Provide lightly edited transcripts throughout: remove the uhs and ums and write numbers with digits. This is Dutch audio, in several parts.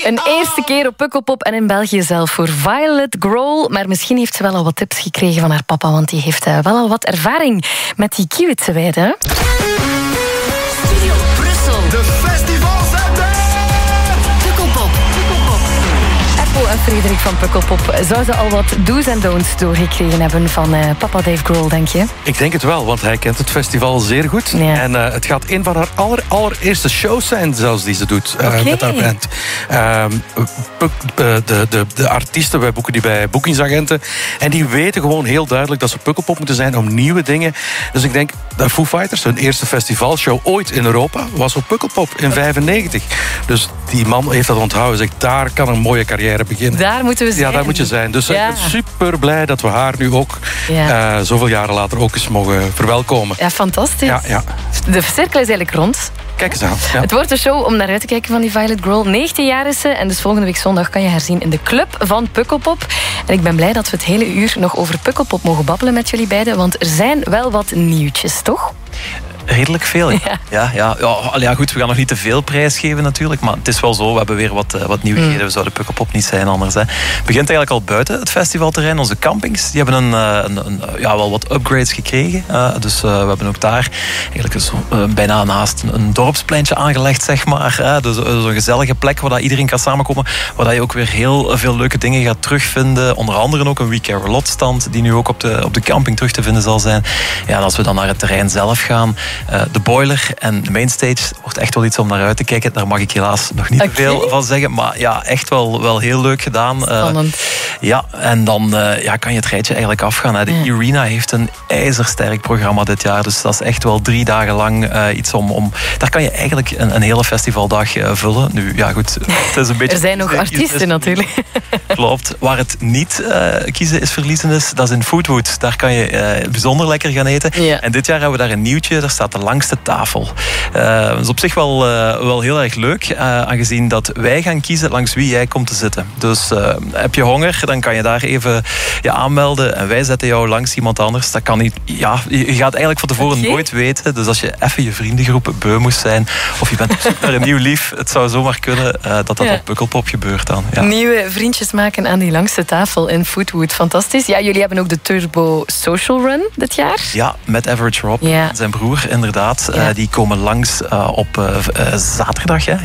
Een eerste keer op Pukkelpop en in België zelf voor Violet Grohl. Maar misschien heeft ze wel al wat tips gekregen van haar papa, want die heeft wel al wat ervaring met die kiwitse weiden. Studio Brussel. De festivals zijn er! Pukkelpop. Eppo en Frederik van Pukkelpop. Zou ze al wat do's en don'ts doorgekregen hebben van papa Dave Grohl, denk je? Ik denk het wel, want hij kent het festival zeer goed. Ja. En het gaat een van haar allereerste shows zijn zelfs die ze doet met haar band. De artiesten, wij boeken die bij boekingsagenten. En die weten gewoon heel duidelijk dat ze Pukkelpop moeten zijn om nieuwe dingen. Dus ik denk, de Foo Fighters, hun eerste festivalshow ooit in Europa, was op Pukkelpop in 1995. Dus die man heeft dat onthouden. Zegt, daar kan een mooie carrière beginnen. Daar moeten we zijn. Ja, daar moet je zijn. Dus ik Ja. ben super blij dat we haar nu ook zoveel jaren later ook eens mogen verwelkomen. Ja, fantastisch. Ja. De cirkel is eigenlijk rond. Kijk eens aan. Ja. Het wordt een show om naar uit te kijken van die Violet Grohl. 19 jaar is ze en dus volgende week zondag kan je haar zien in de club van Pukkelpop. En ik ben blij dat we het hele uur nog over Pukkelpop mogen babbelen met jullie beiden, want er zijn wel wat nieuwtjes, toch? Redelijk veel. Ja, goed, we gaan nog niet te veel prijs geven natuurlijk, maar het is wel zo, we hebben weer wat nieuwigheden. We zouden Pukkelpop niet zijn anders. Hè. Het begint eigenlijk al buiten het festivalterrein. Onze campings, die hebben wel wat upgrades gekregen. Dus we hebben ook daar eigenlijk bijna naast een dorpspleintje aangelegd, zeg maar. Dus zo'n gezellige plek waar dat iedereen kan samenkomen, waar dat je ook weer heel veel leuke dingen gaat terugvinden. Onder andere ook een We Care A Lot stand, die nu ook op de camping terug te vinden zal zijn. Ja, en als we dan naar het terrein zelf gaan, de boiler en de mainstage wordt echt wel iets om naar uit te kijken. Daar mag ik helaas nog niet te veel van zeggen. Maar ja, echt wel heel leuk gedaan. Spannend. Ja, en dan kan je het rijtje eigenlijk afgaan. Hè. De Arena heeft een ijzersterk programma dit jaar. Dus dat is echt wel 3 dagen lang iets om... Daar kan je eigenlijk een hele festivaldag vullen. Nu, ja goed, het is een beetje... Er zijn nog artiesten natuurlijk. Klopt. Waar het niet kiezen is verliezen is, dat is in Foodwood. Daar kan je bijzonder lekker gaan eten. Ja. En dit jaar hebben we daar een nieuwtje. Daar staat de langste tafel. Dat is op zich wel heel erg leuk, aangezien dat wij gaan kiezen langs wie jij komt te zitten. Dus heb je honger, dan kan je daar even aanmelden en wij zetten jou langs iemand anders. Dat kan niet. Ja, je gaat eigenlijk van tevoren nooit weten. Dus als je even je vriendengroep beu moest zijn, of je bent op zoek naar een nieuw lief, het zou zomaar kunnen dat op Pukkelpop gebeurt dan. Ja. Nieuwe vriendjes maken aan die langste tafel in Foodwood. Fantastisch. Ja, jullie hebben ook de Turbo Social Run dit jaar. Ja, met Average Rob en zijn broer, inderdaad. Die komen langs op zaterdag. Hè?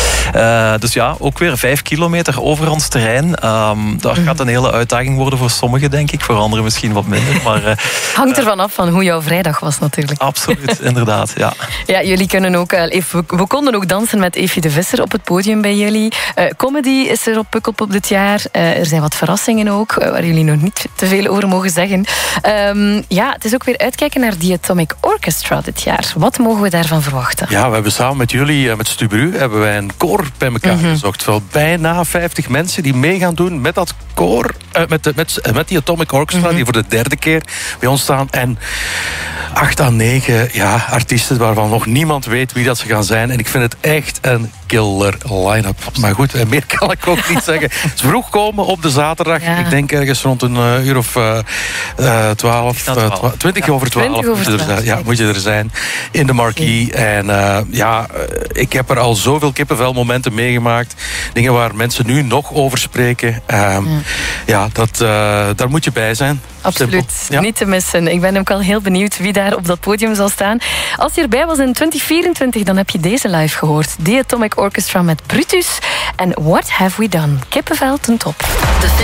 Ja. Dus ja, ook weer 5 kilometer over ons terrein. Dat gaat een hele uitdaging worden voor sommigen, denk ik. Voor anderen misschien wat minder. Maar, hangt ervan af van hoe jouw vrijdag was natuurlijk. Absoluut, inderdaad. Ja. Ja, jullie kunnen ook... We konden ook dansen met Eefje de Visser op het podium bij jullie. Comedy is er op Pukkelpop dit jaar. Er zijn wat verrassingen ook, waar jullie nog niet te veel over mogen zeggen. Het is ook weer uitkijken naar die Atomic Orchestra dit jaar. Wat mogen we daarvan verwachten? Ja, we hebben samen met jullie, met Stubru, hebben wij een koor bij elkaar gezocht. Van bijna 50 mensen die mee gaan doen met dat koor, met die Atomic Orchestra, die voor de 3e keer bij ons staan. En 8 à 9 artiesten waarvan nog niemand weet wie dat ze gaan zijn. En ik vind het echt een killer line-up. Maar goed, meer kan ik ook niet zeggen. Het is vroeg komen op de zaterdag. Ja. Ik denk ergens rond een uur of 20 over 12 moet je er zijn in de Marquee. En ik heb er al zoveel kippenvelmomenten meegemaakt. Dingen waar mensen nu nog over spreken. Daar moet je bij zijn. Absoluut, niet te missen. Ik ben ook al heel benieuwd wie daar op dat podium zal staan. Als je erbij was in 2024, dan heb je deze live gehoord. The Atomic Orchestra met Brutus en What Have We Done? Kippenvel ten top.